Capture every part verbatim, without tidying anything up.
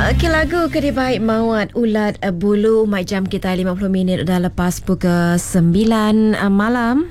Okey, lagu Kedai Baik Mawat Ulat Bulu. Mai jam kita lima puluh minit dah lepas pukul sembilan malam.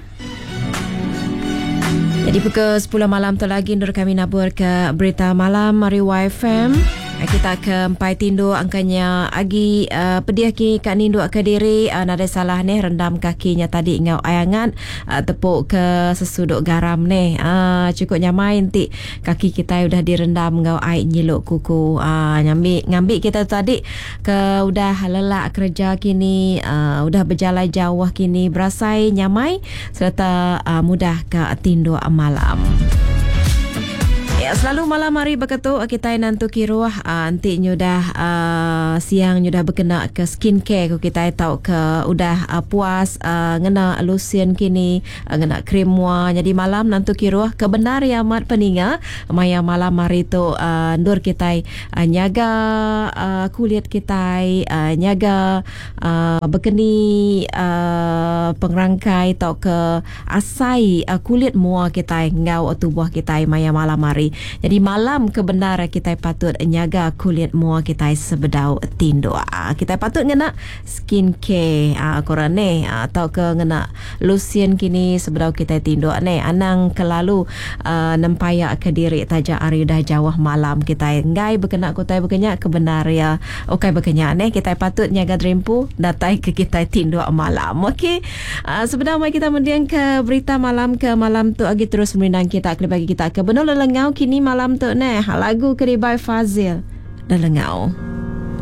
Jadi pukul sepuluh malam tu lagi Nur kami nabur ke berita malam Mari Y F M. Kita ke empai tindu angkanya agi uh, pedih ki kat nindu ke diri uh, nada salah ni rendam kakinya tadi ngau ayangan uh, tepuk ke sesuduk garam ni uh, cukup nyamai nanti kaki kita udah direndam ngau air nyiluk kuku uh, nyambi ngambil kita tadi ke udah lelak kerja kini uh, udah berjalan jauh kini berasai nyamai serta uh, mudah ke tindu malam. Ya, selalu malam hari berketuk kita nantu kiruah uh, nanti nyudah uh, siang nyudah berkena ke skincare ku kita tahu ke udah uh, puas uh, ngena lotion kini uh, ngena krim mua jadi malam nantu kiruah kebenar ya mat peninga maya malam hari tu uh, ndur kita uh, nyaga uh, kulit kita uh, nyaga uh, berkeni uh, pengrangkai tau ke asai uh, kulit mua kita ngau tubuh kita maya malam hari. Jadi malam kebenar kita patut nyaga kulit mua kita sebedau tindu. Kita patut ngena skincare ah korang ni atau ke ngena lotion kini sebedau kita tindu ni. Anang kelalu uh, nempaya ke diri taja ari dah jauh malam kita ngai berkena kutai berkenya kebenar ya. Okey berkenya ni kita patut nyaga drempu datai ke kita tindu malam. Okey. Uh, sebedau mai kita mendiang ke berita malam ke malam tu agi terus menindang kita ke bagi kita ke benul lengau kini malam tu ni lagu Kedai Baik Fazil dah lengau.